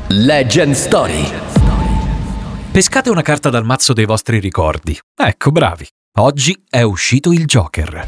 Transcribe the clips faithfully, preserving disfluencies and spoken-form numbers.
Legend Story. Pescate una carta dal mazzo dei vostri ricordi. Ecco, bravi. Oggi è uscito il Joker.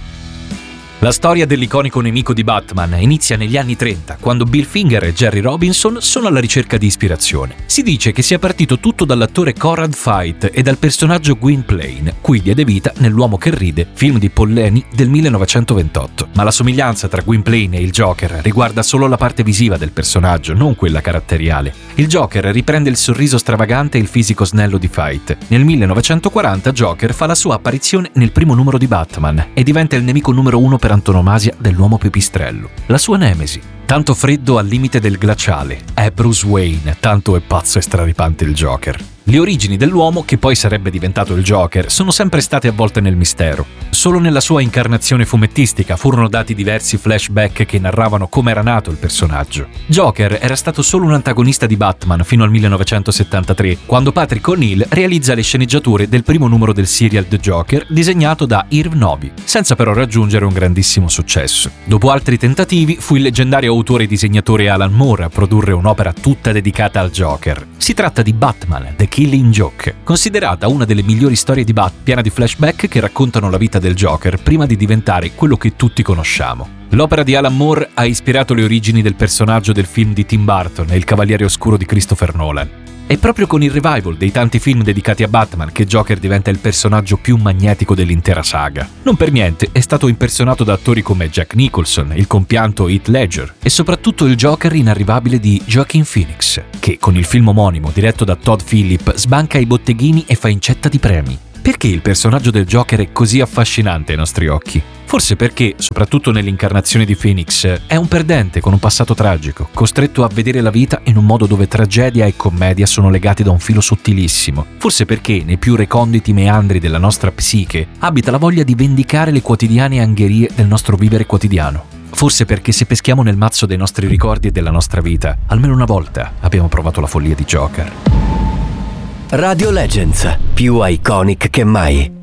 La storia dell'iconico nemico di Batman inizia negli anni trenta, quando Bill Finger e Jerry Robinson sono alla ricerca di ispirazione. Si dice che sia partito tutto dall'attore Conrad Veidt e dal personaggio Gwynplaine, cui diede vita nell'Uomo che ride, film di Paul Leni del millenovecentoventotto. Ma la somiglianza tra Gwynplaine e il Joker riguarda solo la parte visiva del personaggio, non quella caratteriale. Il Joker riprende il sorriso stravagante e il fisico snello di Veidt. Nel millenovecentoquaranta Joker fa la sua apparizione nel primo numero di Batman e diventa il nemico numero uno per antonomasia dell'uomo pipistrello, la sua nemesi. Tanto freddo al limite del glaciale è Bruce Wayne, tanto è pazzo e straripante il Joker. Le origini dell'uomo, che poi sarebbe diventato il Joker, sono sempre state avvolte nel mistero. Solo nella sua incarnazione fumettistica furono dati diversi flashback che narravano come era nato il personaggio. Joker era stato solo un antagonista di Batman fino al millenovecentosettantatré, quando Patrick O'Neill realizza le sceneggiature del primo numero del serial The Joker, disegnato da Irv Novi, senza però raggiungere un grandissimo successo. Dopo altri tentativi, fu il leggendario autore e disegnatore Alan Moore a produrre un'opera tutta dedicata al Joker. Si tratta di Batman, The Killing Joke, considerata una delle migliori storie di Bat, piena di flashback che raccontano la vita del Joker prima di diventare quello che tutti conosciamo. L'opera di Alan Moore ha ispirato le origini del personaggio del film di Tim Burton e Il Cavaliere Oscuro di Christopher Nolan. È proprio con il revival dei tanti film dedicati a Batman che Joker diventa il personaggio più magnetico dell'intera saga. Non per niente è stato impersonato da attori come Jack Nicholson, il compianto Heath Ledger e soprattutto il Joker inarrivabile di Joaquin Phoenix, che con il film omonimo diretto da Todd Phillip sbanca i botteghini e fa incetta di premi. Perché il personaggio del Joker è così affascinante ai nostri occhi? Forse perché, soprattutto nell'incarnazione di Phoenix, è un perdente con un passato tragico, costretto a vedere la vita in un modo dove tragedia e commedia sono legati da un filo sottilissimo. Forse perché, nei più reconditi meandri della nostra psiche, abita la voglia di vendicare le quotidiane angherie del nostro vivere quotidiano. Forse perché se peschiamo nel mazzo dei nostri ricordi e della nostra vita, almeno una volta abbiamo provato la follia di Joker. Radio Legends, più iconic che mai.